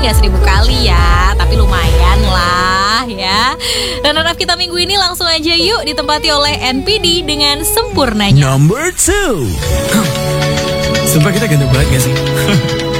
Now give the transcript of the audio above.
nggak 1000 kali ya, tapi lumayan lah ya. Runner-up kita minggu ini langsung aja yuk ditempati oleh NPD dengan Sempurnanya. Number 2. Sumpah kita ganteng banget gak sih?